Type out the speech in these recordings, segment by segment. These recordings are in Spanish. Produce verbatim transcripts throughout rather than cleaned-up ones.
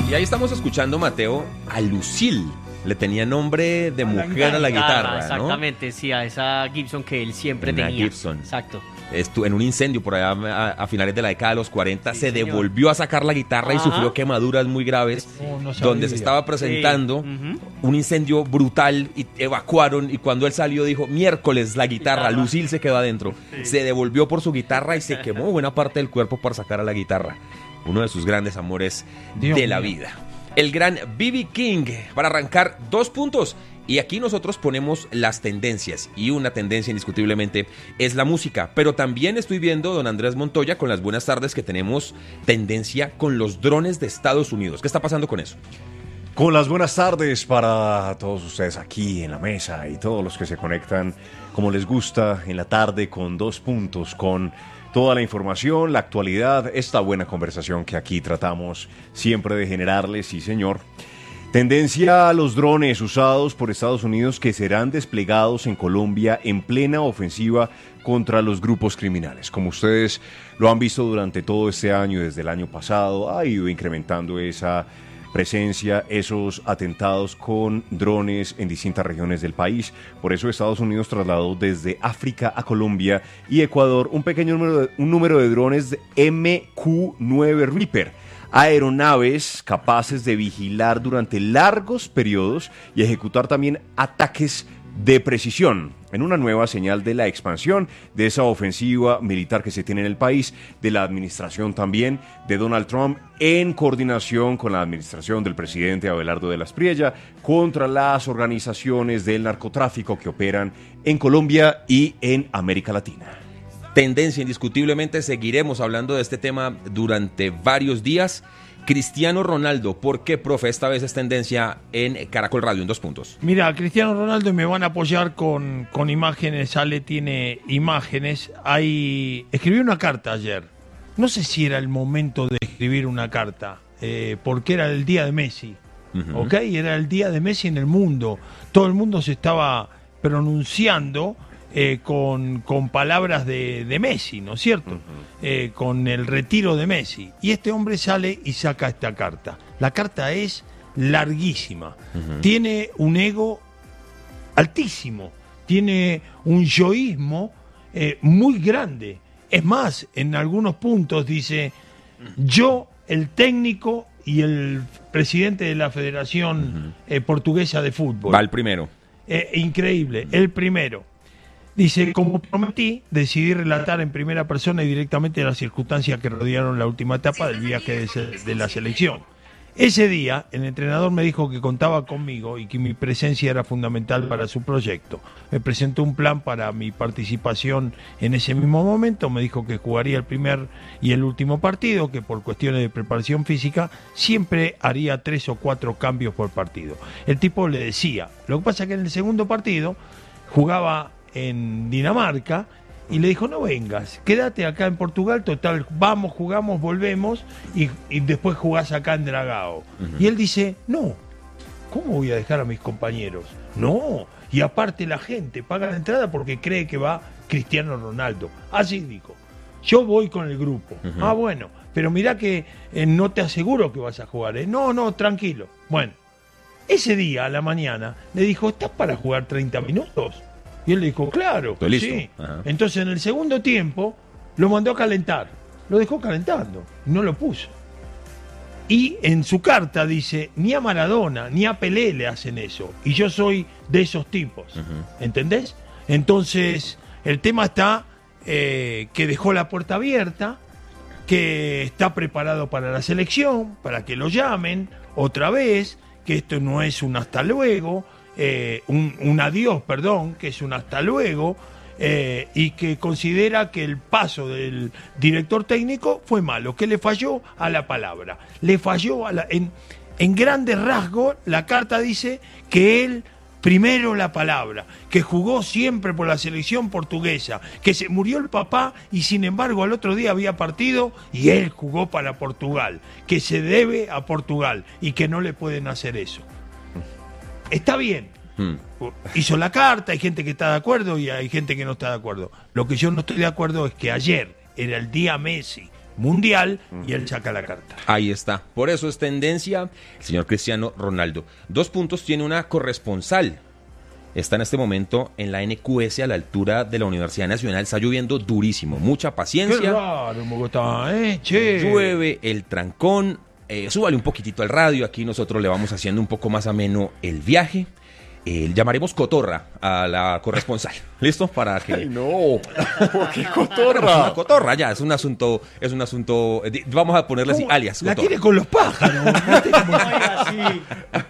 Y ahí estamos escuchando, Mateo, a Lucille. Le tenía nombre de mujer a la guitarra, ¿no? Exactamente, sí, a esa Gibson que él siempre Una tenía. Gibson. Exacto. Estu en un incendio por allá a, a finales de la década de los cuarenta, sí, se señor. devolvió a sacar la guitarra. Ajá. Y sufrió quemaduras muy graves, oh, no donde se estaba presentando sí. uh-huh. un incendio brutal y evacuaron, y cuando él salió dijo, miércoles la guitarra, guitarra. Lucille se quedó adentro, sí. se devolvió por su guitarra y se quemó buena parte del cuerpo para sacar a la guitarra, uno de sus grandes amores Dios de la mío. vida. El gran B B King, para arrancar dos puntos. Y aquí nosotros ponemos las tendencias, y una tendencia indiscutiblemente es la música. Pero también estoy viendo, don Andrés Montoya, con las buenas tardes, que tenemos tendencia con los drones de Estados Unidos. ¿Qué está pasando con eso? Con las buenas tardes para todos ustedes aquí en la mesa y todos los que se conectan como les gusta en la tarde con dos puntos, con toda la información, la actualidad, esta buena conversación que aquí tratamos siempre de generarles, sí señor. Tendencia a los drones usados por Estados Unidos que serán desplegados en Colombia en plena ofensiva contra los grupos criminales. Como ustedes lo han visto durante todo este año, desde el año pasado, ha ido incrementando esa presencia, esos atentados con drones en distintas regiones del país. Por eso Estados Unidos trasladó desde África a Colombia y Ecuador un pequeño número de, un número de drones de M Q nueve Reaper, aeronaves capaces de vigilar durante largos periodos y ejecutar también ataques de precisión, en una nueva señal de la expansión de esa ofensiva militar que se tiene en el país, de la administración también de Donald Trump, en coordinación con la administración del presidente Abelardo de la Espriella, contra las organizaciones del narcotráfico que operan en Colombia y en América Latina. Tendencia, indiscutiblemente, seguiremos hablando de este tema durante varios días. Cristiano Ronaldo, ¿por qué, profe, esta vez es tendencia en Caracol Radio en dos puntos? Mira, Cristiano Ronaldo, me van a apoyar con, con imágenes. Ale tiene imágenes. Hay... Escribí una carta ayer. No sé si era el momento de escribir una carta, eh, porque era el día de Messi. Uh-huh. ¿Ok? Era el día de Messi en el mundo. Todo el mundo se estaba pronunciando Eh, con, con palabras de, de Messi, ¿no es cierto? Uh-huh. Eh, con el retiro de Messi. Y este hombre sale y saca esta carta. La carta es larguísima. Uh-huh. Tiene un ego altísimo. Tiene un yoísmo eh, muy grande. Es más, en algunos puntos dice, yo, el técnico y el presidente de la Federación uh-huh. eh, Portuguesa de Fútbol. Va el primero. Eh, increíble, uh-huh. el primero. Dice, como prometí, decidí relatar en primera persona y directamente las circunstancias que rodearon la última etapa del viaje de, de la selección. Ese día, el entrenador me dijo que contaba conmigo y que mi presencia era fundamental para su proyecto. Me presentó un plan para mi participación en ese mismo momento. Me dijo que jugaría el primer y el último partido, que por cuestiones de preparación física siempre haría tres o cuatro cambios por partido. El tipo le decía, lo que pasa es que en el segundo partido jugaba en Dinamarca y le dijo, no vengas, quédate acá en Portugal, total, vamos, jugamos, volvemos y, y después jugás acá en Dragao. Uh-huh. Y él dice, no, ¿cómo voy a dejar a mis compañeros? No, y aparte la gente paga la entrada porque cree que va Cristiano Ronaldo. Así dijo, yo voy con el grupo. Uh-huh. Ah, bueno, pero mirá que eh, no te aseguro que vas a jugar, ¿eh? No, no, tranquilo. Bueno, ese día a la mañana le dijo, ¿estás para jugar treinta minutos? Y él le dijo, claro, sí. Ajá. Entonces en el segundo tiempo lo mandó a calentar. Lo dejó calentando, no lo puso. Y en su carta dice, ni a Maradona, ni a Pelé le hacen eso. Y yo soy de esos tipos. Uh-huh. ¿Entendés? Entonces el tema está eh, que dejó la puerta abierta, que está preparado para la selección, para que lo llamen otra vez, que esto no es un hasta luego. Eh, un, un adiós, perdón, que es un hasta luego, eh, y que considera que el paso del director técnico fue malo, que le falló a la palabra, le falló a la, en, en grandes rasgos. La carta dice que él primero la palabra, que jugó siempre por la selección portuguesa, que se murió el papá y sin embargo al otro día había partido y él jugó para Portugal, que se debe a Portugal y que no le pueden hacer eso. Está bien, hmm. hizo la carta, hay gente que está de acuerdo y hay gente que no está de acuerdo. Lo que yo no estoy de acuerdo es que ayer era el día Messi, mundial y él saca la carta. Ahí está. Por eso es tendencia el señor Cristiano Ronaldo. Dos puntos, tiene una corresponsal. Está en este momento en la N Q S a la altura de la Universidad Nacional. Está lloviendo durísimo. Mucha paciencia. Qué raro, Bogotá, ¿eh? Che. Llueve el trancón. Eh, súbale un poquitito al radio. Aquí nosotros le vamos haciendo un poco más ameno el viaje. Eh, llamaremos cotorra a la corresponsal. ¿Listo? Para que... Ay, no. ¿Por qué Es cotorra? una cotorra, ya. Es un asunto... Es un asunto... eh, Vamos a ponerle así, ¿Cómo? alias. La Cotorra. tiene con los pájaros. ¿Viste cómo- Oiga, sí.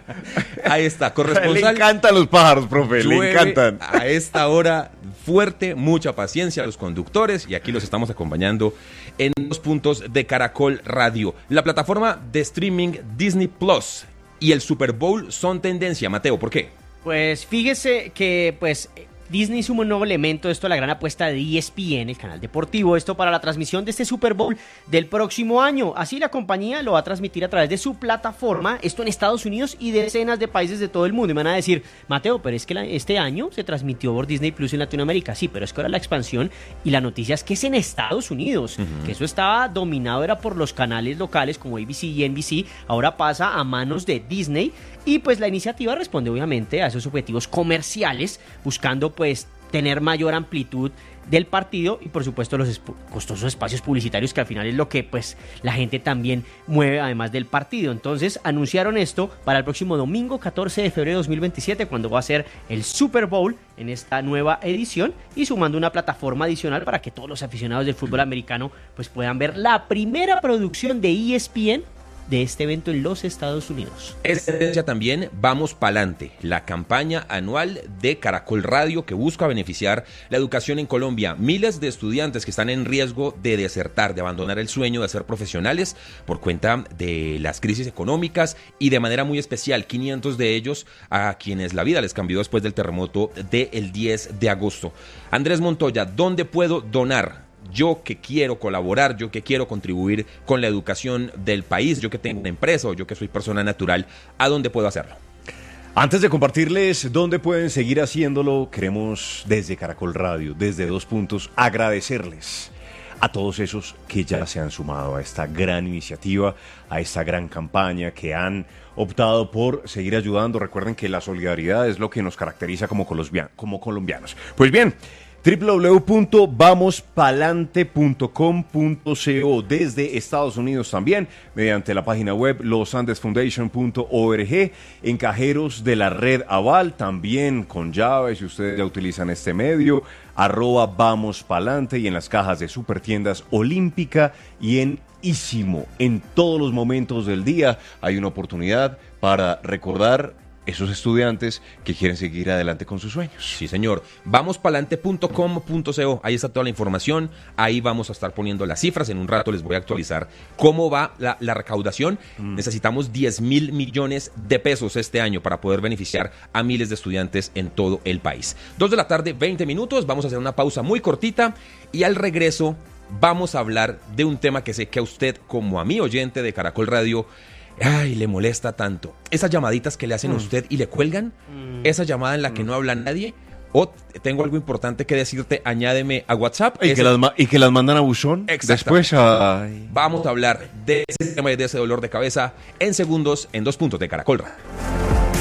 Ahí está, Le corresponsal. encantan los pájaros, profe, le Llueve encantan. a esta hora fuerte, mucha paciencia a los conductores y aquí los estamos acompañando en dos puntos de Caracol Radio. La plataforma de streaming Disney Plus y el Super Bowl son tendencia. Mateo, ¿por qué? Pues fíjese que pues Disney sumó un nuevo elemento, esto la gran apuesta de E S P N, el canal deportivo, esto para la transmisión de este Super Bowl del próximo año. Así la compañía lo va a transmitir a través de su plataforma, esto en Estados Unidos y decenas de países de todo el mundo. Y me van a decir, Mateo, pero es que la, este año se transmitió por Disney Plus en Latinoamérica. Sí, pero es que ahora la expansión y la noticia es que es en Estados Unidos, uh-huh. que eso estaba dominado era por los canales locales como A B C y N B C, ahora pasa a manos de Disney. Y pues la iniciativa responde obviamente a esos objetivos comerciales, buscando pues tener mayor amplitud del partido y por supuesto los esp- costosos espacios publicitarios, que al final es lo que pues la gente también mueve además del partido. Entonces anunciaron esto para el próximo domingo catorce de febrero de dos mil veintisiete, cuando va a ser el Super Bowl en esta nueva edición, y sumando una plataforma adicional para que todos los aficionados del fútbol americano pues puedan ver la primera producción de E S P N de este evento en los Estados Unidos. Es tendencia también Vamos Pa'lante, la campaña anual de Caracol Radio que busca beneficiar la educación en Colombia. Miles de estudiantes que están en riesgo de desertar, de abandonar el sueño de ser profesionales por cuenta de las crisis económicas y de manera muy especial quinientos de ellos a quienes la vida les cambió después del terremoto del diez de agosto. Andrés Montoya, ¿dónde puedo donar? Yo que quiero colaborar, yo que quiero contribuir con la educación del país, yo que tengo una empresa o yo que soy persona natural, ¿a dónde puedo hacerlo? Antes de compartirles dónde pueden seguir haciéndolo, queremos desde Caracol Radio, desde Dos Puntos, agradecerles a todos esos que ya se han sumado a esta gran iniciativa, a esta gran campaña, que han optado por seguir ayudando. Recuerden que la solidaridad es lo que nos caracteriza como colombianos. Como colombianos. Pues bien, doble u doble u doble u punto vamos palante punto com punto co desde Estados Unidos también, mediante la página web los andes foundation punto org, en cajeros de la red Aval, también con llaves si ustedes ya utilizan este medio, arroba Vamos Palante, y en las cajas de Supertiendas Olímpica y en Ísimo. En todos los momentos del día hay una oportunidad para recordar esos estudiantes que quieren seguir adelante con sus sueños. Sí, señor. vamos palante punto com punto co. Ahí está toda la información. Ahí vamos a estar poniendo las cifras. En un rato les voy a actualizar cómo va la, la recaudación. Mm. Necesitamos diez mil millones de pesos este año para poder beneficiar a miles de estudiantes en todo el país. Dos de la tarde, veinte minutos. Vamos a hacer una pausa muy cortita y al regreso vamos a hablar de un tema que sé que a usted, como a mi oyente de Caracol Radio, ay, le molesta tanto. Esas llamaditas que le hacen mm. a usted y le cuelgan, mm. esa llamada en la que mm. no habla nadie, o tengo algo importante que decirte, añádeme a WhatsApp. Y, ese... que, las ma- y que las mandan a buzón. Después a... Ay. Vamos a hablar de ese tema y de ese dolor de cabeza en segundos en Dos Puntos de Caracol Radio.